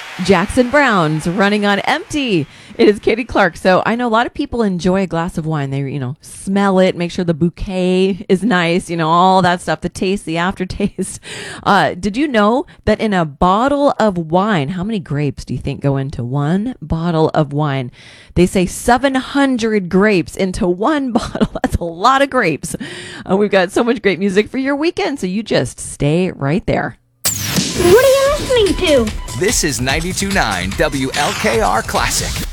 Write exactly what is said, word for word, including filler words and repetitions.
Jackson Brown's Running on Empty. It is Katie Clark. So I know a lot of people enjoy a glass of wine. They, you know, smell it, make sure the bouquet is nice, you know, all that stuff, the taste, the aftertaste. Uh, did you know that in a bottle of wine, how many grapes do you think go into one bottle of wine? They say seven hundred grapes into one bottle. That's a lot of grapes. Uh, we've got so much great music for your weekend, so you just stay right there. What are you listening to? This is ninety-two point nine W L K R Classic.